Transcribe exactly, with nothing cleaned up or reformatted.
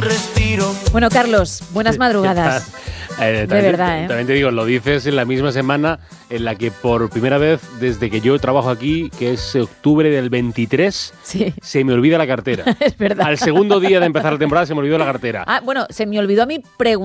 respiro. Bueno, Carlos, buenas madrugadas. Eh, de también, verdad, ¿eh? También te digo, lo dices en la misma semana en la que por primera vez desde que yo trabajo aquí, que es octubre del veintitrés, sí. se me olvida la cartera. Es verdad. Al segundo día de empezar la temporada se me olvidó la cartera. Ah, bueno, se me olvidó a mí preguntar.